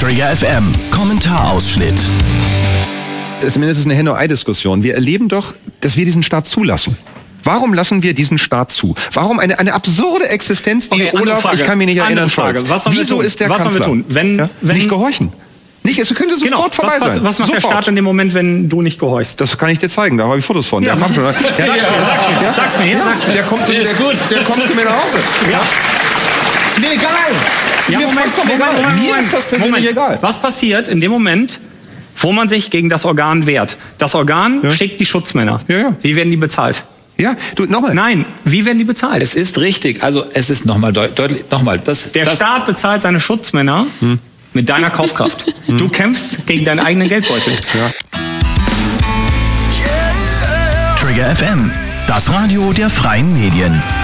Trigger FM, Kommentarausschnitt. Zumindest ist es eine Henne-Ei-Diskussion. Wir erleben doch, dass wir diesen Staat zulassen. Warum lassen wir diesen Staat zu? Warum eine absurde Existenz wie Olaf, ich kann mich nicht erinnern, Scholz. Wieso ist der Kanzler? Was sollen wir tun? Wenn nicht gehorchen. Es könnte sofort vorbei sein. Was macht der Staat in dem Moment, wenn du nicht gehorchst? Das kann ich dir zeigen, da habe ich Fotos von. Ja. Sag's mir. Der kommt zu mir nach Hause. Ja. Ist mir egal. Mir ist das persönlich egal. Was passiert in dem Moment, wo man sich gegen das Organ wehrt? Das Organ schickt die Schutzmänner. Ja. Wie werden die bezahlt? Ja, du, nochmal. Nein, wie werden die bezahlt? Es ist richtig, also es ist nochmal deutlich, der Staat bezahlt seine Schutzmänner mit deiner Kaufkraft. Du kämpfst gegen deinen eigenen Geldbeutel. Ja. Trigger FM, das Radio der freien Medien.